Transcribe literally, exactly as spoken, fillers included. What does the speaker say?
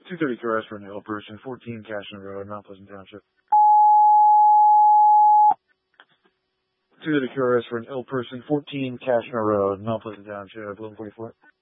two thirty Q R S for an ill person, fourteen Cashner Road, Mount Pleasant Township. two thirty Q R S for an ill person, fourteen Cashner Road, Mount Pleasant Township, eleven forty-four.